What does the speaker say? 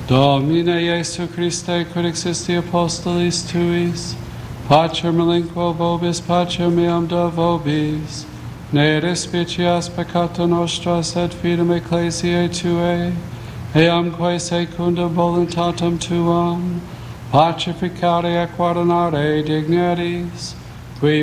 Domine Iesu Christe, quid existi apostolis tuis, pacem relinquo vobis, pacem meam da vobis, ne respicias peccata nostra, sed fidem ecclesiae tuae, eamque secunda voluntatem tuam, pacificare et guardonare digneris,